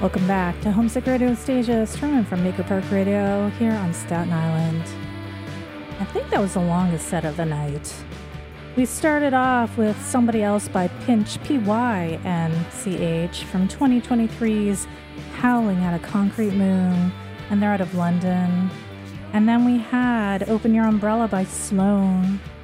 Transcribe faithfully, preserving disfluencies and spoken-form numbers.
Welcome back to Homesick Radio Stasia, streaming from Maker Park Radio here on Staten Island. I think that was the longest set of the night. We started off with Somebody Else by Pinch, P Y N C H, from twenty twenty-three's Howling at a Concrete Moon, and they're out of London. And then we had Open Your Umbrella by Sloan